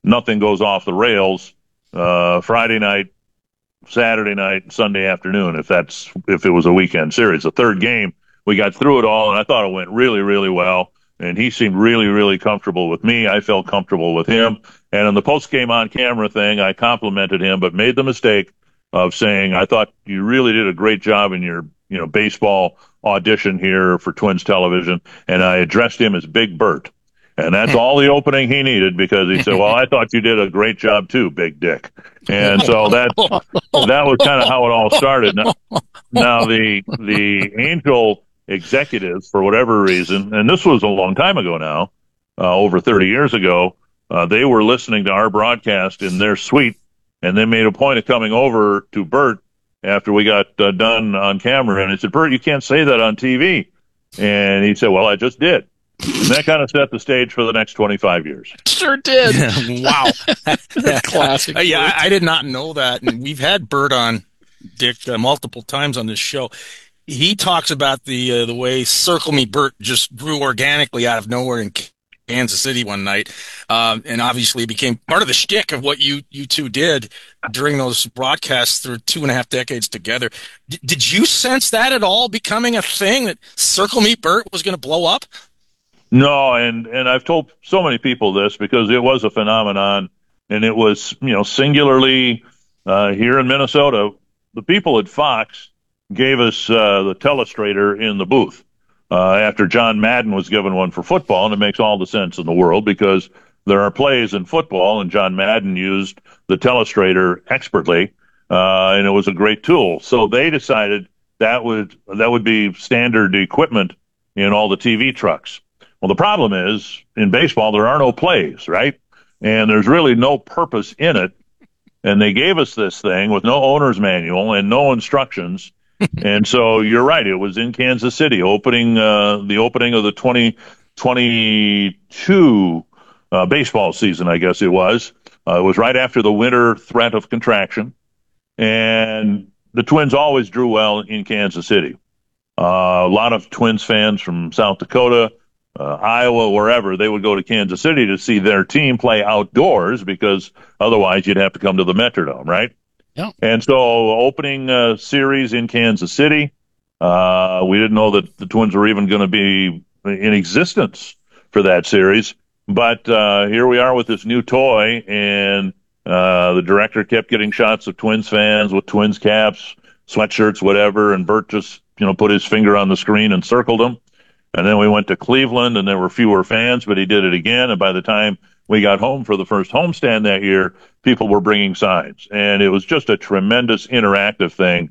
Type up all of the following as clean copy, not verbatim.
nothing goes off the rails Friday night, Saturday night, Sunday afternoon, if it was a weekend series. The third game, we got through it all, and I thought it went really, really well. And he seemed really, really comfortable with me. I felt comfortable with him. And in the post-game on-camera thing, I complimented him, but made the mistake of saying, I thought you really did a great job in your, baseball audition here for Twins television. And I addressed him as Big Bert. And that's all the opening he needed, because he said, well, I thought you did a great job too, Big Dick. And so that was kind of how it all started. Now the Angel executives, for whatever reason, and this was a long time ago now, over 30 years ago, they were listening to our broadcast in their suite, and they made a point of coming over to Bert after we got done on camera, and he said, Bert, you can't say that on TV. And he said, well, I just did. And that kind of set the stage for the next 25 years. Sure did. Wow. Classic. Yeah, I did not know that. And we've had Bert on, Dick, multiple times on this show. He talks about the way Circle Me Bert just grew organically out of nowhere in Kansas City one night, and obviously became part of the shtick of what you two did during those broadcasts through 2.5 decades together. Did you sense that at all becoming a thing, that Circle Me Bert was going to blow up? No, and I've told so many people this, because it was a phenomenon, and it was, singularly here in Minnesota. The people at Fox gave us the telestrator in the booth after John Madden was given one for football, and it makes all the sense in the world, because there are plays in football, and John Madden used the telestrator expertly, and it was a great tool. So they decided that would be standard equipment in all the TV trucks. Well, the problem is, in baseball, there are no plays, right? And there's really no purpose in it. And they gave us this thing with no owner's manual and no instructions. And so you're right. It was in Kansas City, the opening of the 2022 baseball season, I guess it was. It was right after the winter threat of contraction. And the Twins always drew well in Kansas City. A lot of Twins fans from South Dakota, Iowa, wherever, they would go to Kansas City to see their team play outdoors, because otherwise you'd have to come to the Metrodome, right? Yeah. And so opening series in Kansas City, we didn't know that the Twins were even going to be in existence for that series. But here we are with this new toy, and the director kept getting shots of Twins fans with Twins caps, sweatshirts, whatever, and Bert just, put his finger on the screen and circled them. And then we went to Cleveland, and there were fewer fans, but he did it again. And by the time we got home for the first homestand that year, people were bringing signs. And it was just a tremendous interactive thing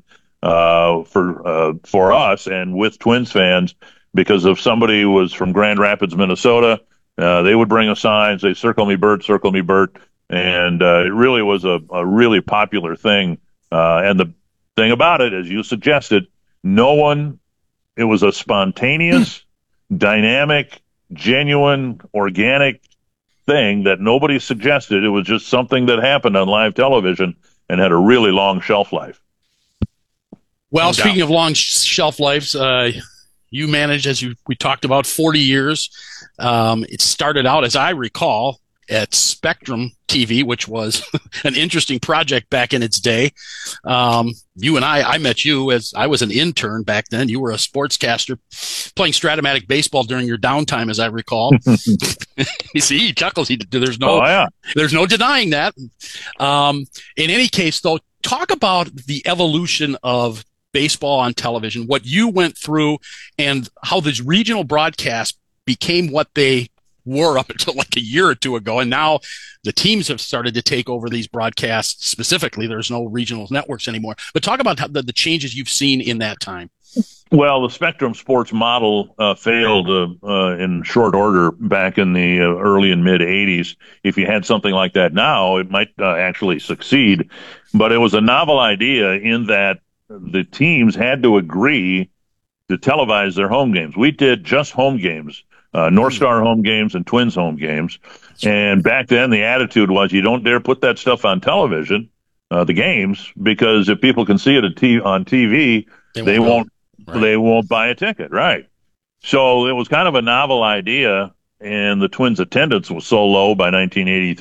for us and with Twins fans, because if somebody was from Grand Rapids, Minnesota, they would bring us signs. They Circle Me Bert, Circle Me Bert. And it really was a really popular thing. And the thing about it, as you suggested, it was a spontaneous, dynamic, genuine, organic thing that nobody suggested. It was just something that happened on live television and had a really long shelf life. Well, speaking of long shelf lives, you managed, we talked about, 40 years. It started out, as I recall, at Spectrum TV, which was an interesting project back in its day. You and I met you as I was an intern back then. You were a sportscaster playing Stratomatic baseball during your downtime, as I recall. You see, he chuckles. There's no denying that. In any case, though, talk about the evolution of baseball on television, what you went through, and how the regional broadcasts became what they were up until like a year or two ago. And now the teams have started to take over these broadcasts. Specifically, there's no regional networks anymore. But talk about the changes you've seen in that time. Well, the Spectrum Sports model failed in short order back in the early and mid 80s. If you had something like that now, it might actually succeed. But it was a novel idea in that the teams had to agree to televise their home games. We did just home games. North Star home games and Twins home games. And back then the attitude was, you don't dare put that stuff on television, the games, because if people can see it on TV, they won't buy a ticket. Right. So it was kind of a novel idea, and the Twins attendance was so low by 1983